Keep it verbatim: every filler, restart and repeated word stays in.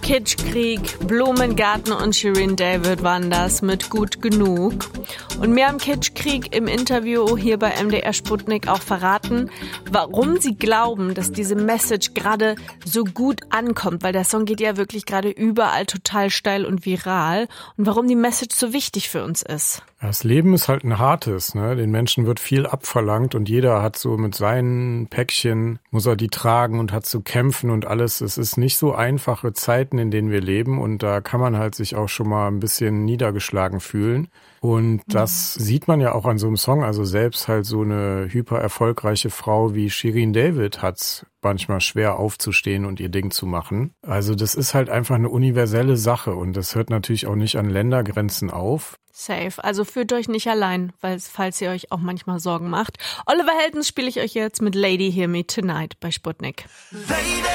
Kitschkrieg, Blumengarten und Shirin David waren das mit Gut genug. Und mir haben Kitschkrieg im Interview hier bei M D R Sputnik auch verraten, warum sie glauben, dass diese Message gerade so gut ankommt, weil der Song geht ja wirklich gerade überall total steil und viral, und warum die Message so wichtig für uns ist. Das Leben ist halt ein hartes, ne? Den Menschen wird viel abverlangt und jeder hat so mit seinen Päckchen, muss er die tragen und hat zu kämpfen und alles. Es ist nicht so einfache Zeiten, in denen wir leben, und da kann man halt sich auch schon mal ein bisschen niedergeschlagen fühlen. Und das mhm. sieht man ja auch an so einem Song. Also selbst halt so eine hyper erfolgreiche Frau wie Shirin David hat's manchmal schwer aufzustehen und ihr Ding zu machen. Also das ist halt einfach eine universelle Sache, und das hört natürlich auch nicht an Ländergrenzen auf. Safe. Also fühlt euch nicht allein, weil falls ihr euch auch manchmal Sorgen macht. Oliver Heldens spiele ich euch jetzt mit Lady Hear Me Tonight bei Sputnik. Lady.